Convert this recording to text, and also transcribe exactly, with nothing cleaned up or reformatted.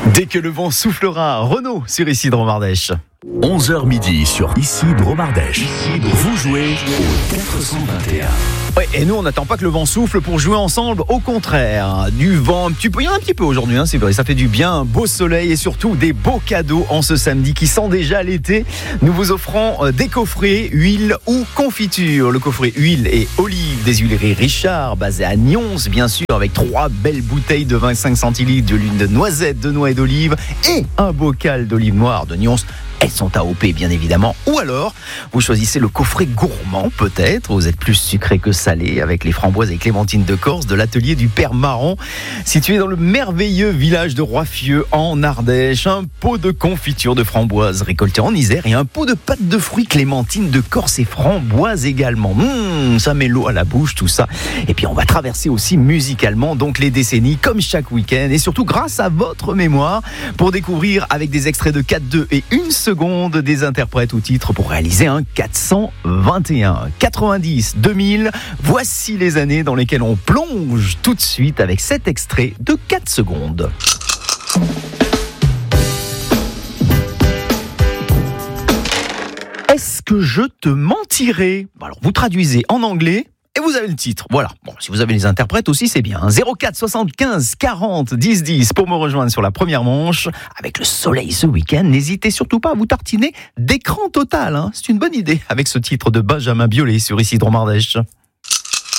Dès que le vent soufflera, Renaud sur Ici Dromardèche. onze heures midi sur Ici Dromardèche. Vous jouez au quatre cent vingt et un. Ouais, et nous, on n'attend pas que le vent souffle pour jouer ensemble. Au contraire, du vent un petit peu, il y en a un petit peu aujourd'hui, hein, c'est vrai. Ça fait du bien, un beau soleil et surtout des beaux cadeaux en ce samedi qui sent déjà l'été. Nous vous offrons euh, des coffrets, huile ou confiture. Le coffret huile et olive des huileries Richard, basé à Nyons, bien sûr, avec trois belles bouteilles de vingt-cinq centilitres de l'huile de noisette, de noix et d'olive et un bocal d'olive noire de Nyons. Elles sont A O P, bien évidemment. Ou alors, vous choisissez le coffret gourmand, peut-être. Vous êtes plus sucré que salé, avec les framboises et clémentines de Corse de l'atelier du Père Marron, situé dans le merveilleux village de Roiffieux, en Ardèche. Un pot de confiture de framboises récoltée en Isère et un pot de pâte de fruits clémentines de Corse et framboises également. Mmh, ça met l'eau à la bouche, tout ça. Et puis, on va traverser aussi musicalement, donc les décennies, comme chaque week-end. Et surtout, grâce à votre mémoire, pour découvrir avec des extraits de quatre deux et une seconde des interprètes ou titres pour réaliser un quatre cent vingt et un. quatre-vingt-dix, deux mille, voici les années dans lesquelles on plonge tout de suite avec cet extrait de quatre secondes. Est-ce que je te mentirais ? Alors vous traduisez en anglais et vous avez le titre. Voilà. Bon, si vous avez les interprètes aussi, c'est bien. zéro quatre soixante-quinze quarante dix dix pour me rejoindre sur la première manche. Avec le soleil ce week-end, n'hésitez surtout pas à vous tartiner d'écran total. Hein. C'est une bonne idée avec ce titre de Benjamin Biolay sur Ici Dromardèche.